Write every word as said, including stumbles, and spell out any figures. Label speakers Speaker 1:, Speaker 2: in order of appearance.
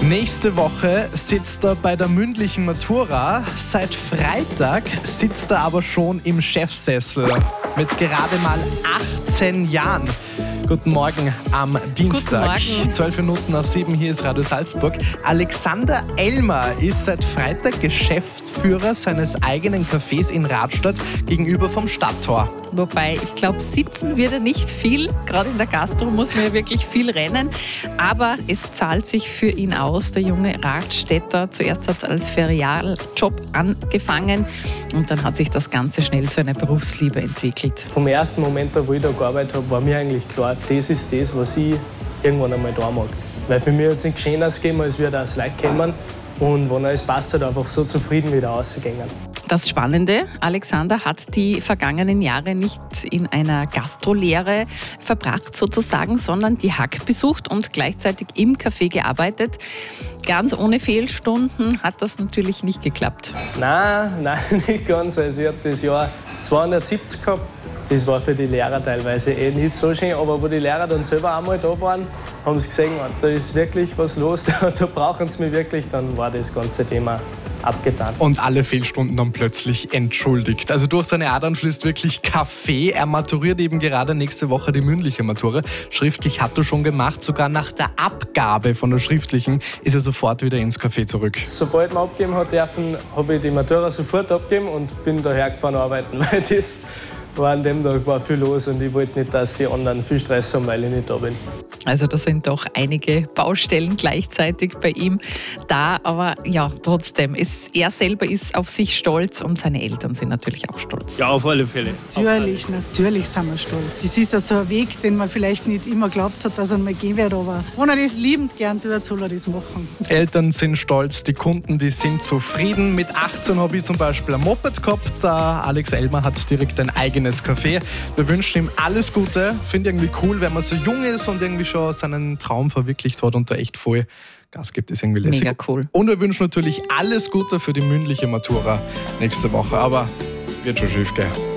Speaker 1: Nächste Woche sitzt er bei der mündlichen Matura. Seit Freitag sitzt er aber schon im Chefsessel mit gerade mal achtzehn Jahren. Guten Morgen am Dienstag.
Speaker 2: Guten Morgen.
Speaker 1: Zwölf Minuten nach sieben, hier ist Radio Salzburg. Alexander Elmer ist seit Freitag Geschäftsführer seines eigenen Cafés in Radstadt gegenüber vom Stadttor.
Speaker 2: Wobei, ich glaube, sitzen wird er nicht viel. Gerade in der Gastro muss man ja wirklich viel rennen. Aber es zahlt sich für ihn aus. Der junge Radstädter, zuerst hat es als Ferialjob angefangen und dann hat sich das Ganze schnell zu einer Berufsliebe entwickelt.
Speaker 3: Vom ersten Moment, wo ich da gearbeitet habe, war mir eigentlich klar, das ist das, was ich irgendwann einmal da mag. Weil für mich hat es nichts Schöneres gegeben, als wir da als Leute kommen. Und wenn alles passt, hat einfach so zufrieden wieder rausgegangen.
Speaker 2: Das Spannende, Alexander hat die vergangenen Jahre nicht in einer Gastrolehre verbracht sozusagen, sondern die Hack besucht und gleichzeitig im Café gearbeitet. Ganz ohne Fehlstunden hat das natürlich nicht geklappt.
Speaker 3: Nein, nein, nicht ganz. Also ich habe das Jahr zweihundertsiebzig gehabt. Das war für die Lehrer teilweise eh nicht so schön, aber wo die Lehrer dann selber einmal da waren, haben sie gesehen, da ist wirklich was los, da brauchen sie mich wirklich, dann war das ganze Thema abgetan.
Speaker 1: Und alle Fehlstunden dann plötzlich entschuldigt. Also durch seine Adern fließt wirklich Kaffee. Er maturiert eben gerade nächste Woche die mündliche Matura. Schriftlich hat er schon gemacht. Sogar nach der Abgabe von der schriftlichen ist er sofort wieder ins Café zurück.
Speaker 3: Sobald man abgeben hat dürfen, habe ich die Matura sofort abgegeben und bin daher gefahren arbeiten, weil das war an dem Tag war viel los und ich wollte nicht, dass die anderen viel Stress haben, weil ich nicht da bin.
Speaker 2: Also da sind doch einige Baustellen gleichzeitig bei ihm da, aber ja, trotzdem, ist, er selber ist auf sich stolz und seine Eltern sind natürlich auch stolz.
Speaker 4: Ja, auf alle Fälle.
Speaker 5: Natürlich, natürlich sind wir stolz. Das ist ja so ein Weg, den man vielleicht nicht immer geglaubt hat, dass er mal gehen wird, aber wenn er das liebend gern tut, soll er das machen.
Speaker 1: Eltern sind stolz, die Kunden, die sind zufrieden. Mit achtzehn habe ich zum Beispiel ein Moped gehabt. Der Alex Elmer hat direkt ein eigenes Café. Wir wünschen ihm alles Gute. Finde irgendwie cool, wenn man so jung ist und irgendwie schon seinen Traum verwirklicht hat und da echt voll Gas gibt, ist irgendwie lässig.
Speaker 2: Mega cool.
Speaker 1: Und wir wünschen natürlich alles Gute für die mündliche Matura nächste Woche, aber wird schon schief gehen.